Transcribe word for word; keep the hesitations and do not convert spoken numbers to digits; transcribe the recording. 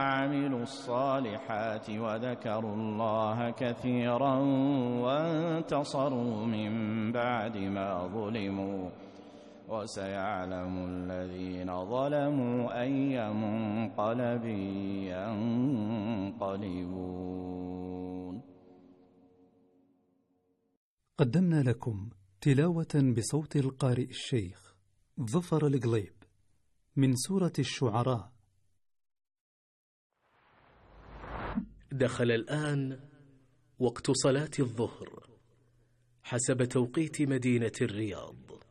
عملوا الصالحات وذكروا الله كثيرا وانتصروا من بعد ما ظلموا وسيعلم الذين ظلموا أي منقلب ينقلبون. قدمنا لكم تلاوة بصوت القارئ الشيخ ظفر القليب من سورة الشعراء. دخل الآن وقت صلاة الظهر حسب توقيت مدينة الرياض.